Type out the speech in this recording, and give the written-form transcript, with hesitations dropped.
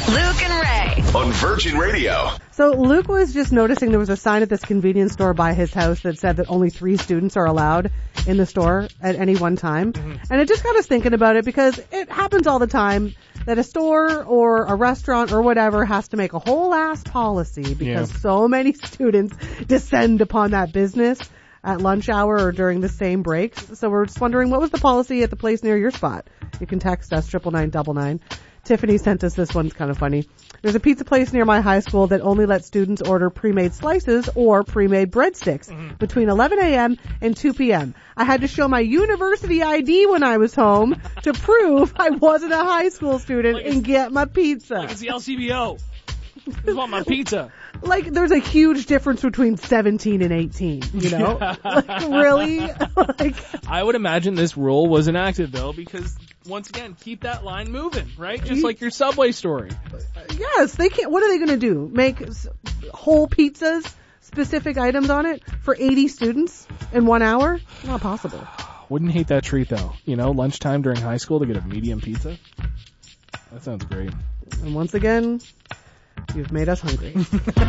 Luke and Ray. On Virgin Radio. So Luke was just noticing there was a sign at this convenience store by his house that said that only 3 students are allowed in the store at any one time. And it just got us thinking about it because it happens all the time that a store or a restaurant or whatever has to make a whole ass policy because so many students descend upon that business at lunch hour or during the same breaks. So we're just wondering, what was the policy at the place near your spot? You can text us 99999. Tiffany sent us this one. It's kind of funny. There's a pizza place near my high school that only lets students order pre-made slices or pre-made breadsticks between 11 a.m. and 2 p.m. I had to show my university ID when I was home to prove I wasn't a high school student and get my pizza. Like it's the LCBO. I just want my pizza. Like, there's a huge difference between 17 and 18, you know? Like, really? Like, I would imagine this rule was enacted, though, because, once again, keep that line moving, right? Just like your Subway story. yes, they can't. What are they going to do? Make whole pizzas, specific items on it for 80 students in 1 hour? Not possible. Wouldn't hate that treat, though. You know, lunchtime during high school to get a medium pizza. That sounds great. And once again, you've made us hungry.